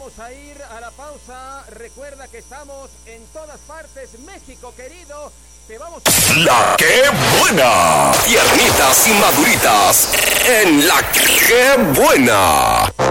vamos a ir a la pausa. Recuerda que estamos en todas partes. México, querido, te vamos a... La que buena. Tiernitas y maduritas en La que buena.